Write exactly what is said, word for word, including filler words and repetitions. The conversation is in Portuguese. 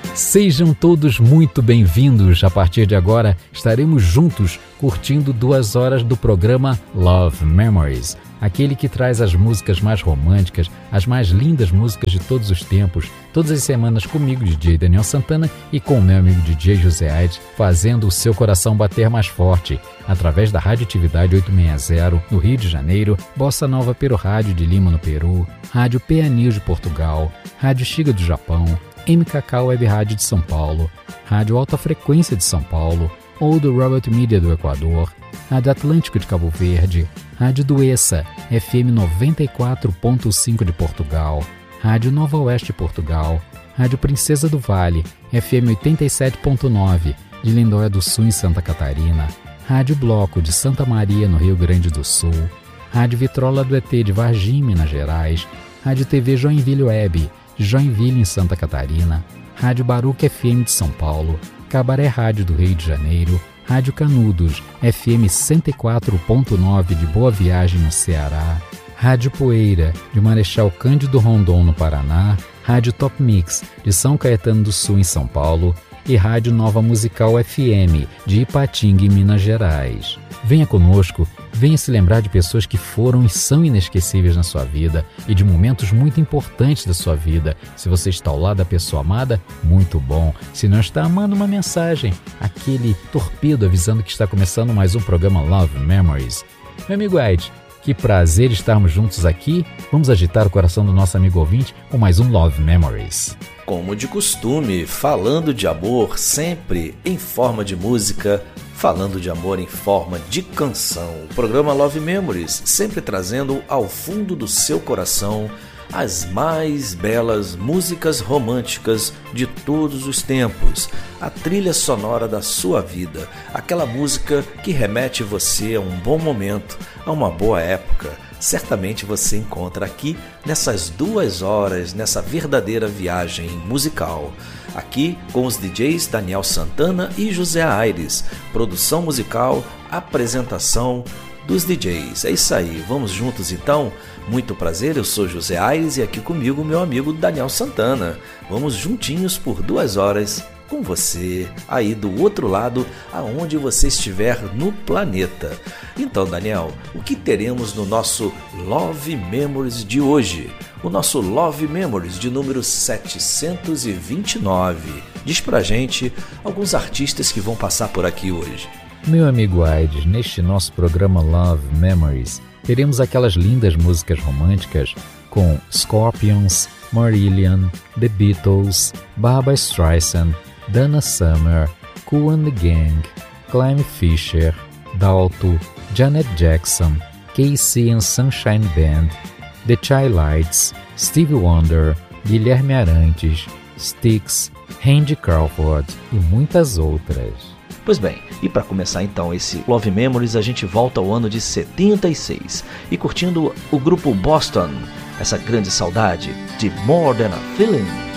Sejam todos muito bem-vindos. A partir de agora, estaremos juntos curtindo duas horas do programa Love Memories, aquele que traz as músicas mais românticas, as mais lindas músicas de todos os tempos, todas as semanas comigo, D J Daniel Santana, e com o meu amigo D J José Aires, fazendo o seu coração bater mais forte, através da Radioatividade oitocentos e sessenta, no Rio de Janeiro, Bossa Nova Peru Rádio de Lima, no Peru, Rádio P A News de Portugal, Rádio Xiga do Japão, M K K Web Rádio de São Paulo, Rádio Alta Frequência de São Paulo, ou do Robert Media do Equador, Rádio Atlântico de Cabo Verde, Rádio Duessa, F M noventa e quatro ponto cinco de Portugal, Rádio Nova Oeste de Portugal, Rádio Princesa do Vale, F M oitenta e sete ponto nove de Lindóia do Sul em Santa Catarina, Rádio Bloco de Santa Maria no Rio Grande do Sul, Rádio Vitrola do E T de Varginha, Minas Gerais, Rádio T V Joinville Web, Joinville em Santa Catarina, Rádio Baruch F M de São Paulo, Cabaré Rádio do Rio de Janeiro, Rádio Canudos, F M cento e quatro ponto nove de Boa Viagem no Ceará, Rádio Poeira de Marechal Cândido Rondon no Paraná, Rádio Top Mix de São Caetano do Sul em São Paulo e Rádio Nova Musical F M de Ipatinga em Minas Gerais. Venha conosco, venha se lembrar de pessoas que foram e são inesquecíveis na sua vida e de momentos muito importantes da sua vida. Se você está ao lado da pessoa amada, muito bom. Se não está, manda uma mensagem, aquele torpedo avisando que está começando mais um programa Love Memories. Meu amigo Ed, que prazer estarmos juntos aqui. Vamos agitar o coração do nosso amigo ouvinte com mais um Love Memories. Como de costume, falando de amor sempre em forma de música, falando de amor em forma de canção. O programa Love Memories, sempre trazendo ao fundo do seu coração as mais belas músicas românticas de todos os tempos, a trilha sonora da sua vida, aquela música que remete você a um bom momento, a uma boa época. Certamente você encontra aqui nessas duas horas, nessa verdadeira viagem musical. Aqui com os D Js Daniel Santana e José Aires. Produção musical, apresentação dos D Js. É isso aí, vamos juntos então? Muito prazer, eu sou José Aires e aqui comigo meu amigo Daniel Santana. Vamos juntinhos por duas horas com você, aí do outro lado, aonde você estiver no planeta. Então, Daniel, o que teremos no nosso Love Memories de hoje? O nosso Love Memories de número setecentos e vinte e nove. Diz pra gente alguns artistas que vão passar por aqui hoje. Meu amigo Aides, neste nosso programa Love Memories, teremos aquelas lindas músicas românticas com Scorpions, Marillion, The Beatles, Barbra Streisand, Donna Summer, Kool and the Gang, Clem Fisher, Dalto, Janet Jackson, K C and Sunshine Band, The Chi-Lites, Stevie Wonder, Guilherme Arantes, Styx, Randy Crawford e muitas outras. Pois bem, e para começar então esse Love Memories, a gente volta ao ano de setenta e seis e curtindo o grupo Boston, essa grande saudade de More Than a Feeling.